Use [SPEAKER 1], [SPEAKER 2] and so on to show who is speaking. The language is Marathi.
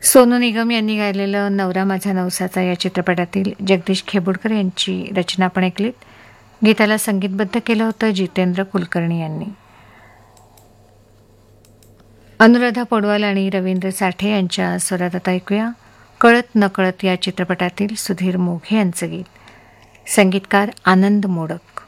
[SPEAKER 1] सोनू निगम यांनी गायलेलं नवरा माझा नवसाचा या चित्रपटातील जगदीश खेबुडकर यांची रचना आपण ऐकलीत. गीताला संगीतबद्ध केलं होतं जितेंद्र कुलकर्णी यांनी. अनुराधा पौडवाल आणि रवींद्र साठे यांच्या स्वरात आता ऐकूया कळत नकळत या चित्रपटातील सुधीर मोघे यांचं गीत. संगीतकार आनंद मोडक.